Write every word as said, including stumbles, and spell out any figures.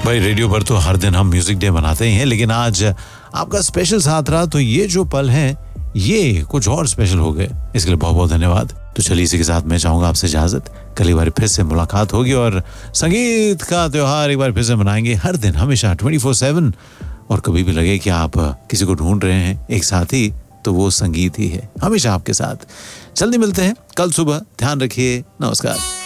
भाई रेडियो पर तो हर दिन हम म्यूजिक डे मनाते ही हैं, लेकिन आज आपका स्पेशल साथ रहा तो ये जो पल हैं ये कुछ और स्पेशल हो गए। इसके लिए बहुत बहुत धन्यवाद। तो चलिए इसी के साथ मैं चाहूंगा आपसे इजाजत। कल एक बार फिर से मुलाकात होगी और संगीत का त्योहार एक बार फिर से मनाएंगे हर दिन हमेशा ट्वेंटी फोर सेवन। और कभी भी लगे कि आप किसी को ढूंढ रहे हैं एक साथी, तो वो संगीत ही है हमेशा आपके साथ। जल्दी मिलते हैं कल सुबह। ध्यान रखिए। नमस्कार।